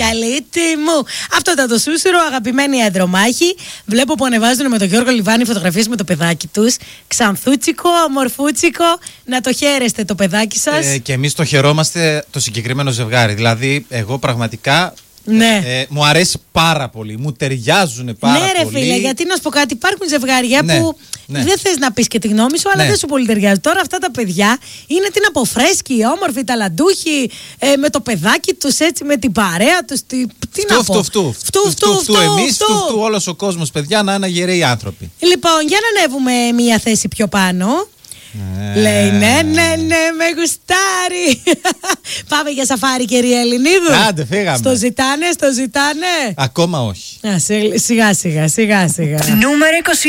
αλήτη μου. Αυτό ήταν το Σούσουρο, αγαπημένοι Ανδρομάχοι. Βλέπω που ανεβάζουν με τον Γιώργο Λιβάνη φωτογραφίες με το παιδάκι τους. Ξανθούτσικο, αμορφούτσικο. Να το χαίρεστε το παιδάκι σας. Και εμείς το χαιρόμαστε το συγκεκριμένο ζευγάρι. Δηλαδή, εγώ πραγματικά. Ναι. Μου αρέσει πάρα πολύ. Μου ταιριάζουν πάρα πολύ. Ναι, ρε φίλε, γιατί να σου πω κάτι, υπάρχουν ζευγάρια που δεν θες να πεις και τη γνώμη σου, αλλά δεν σου πολύ ταιριάζει. Τώρα αυτά τα παιδιά είναι την αποφρέσκοι, όμορφοι, ταλαντούχοι, με το παιδάκι τους έτσι, με την παρέα τους. Τι να πω. Φτου εμείς, φτου όλος ο κόσμος, παιδιά, να είναι γεραίοι άνθρωποι. Λοιπόν, για να ανέβουμε μία θέση πιο πάνω. Λέει ναι, με γουστάρει. Πάμε για σαφάρι, κυρία Ελληνίδου. Άντε, φύγαμε. Στο ζητάνε. Ακόμα όχι. Σιγά σιγά. Νούμερο 20.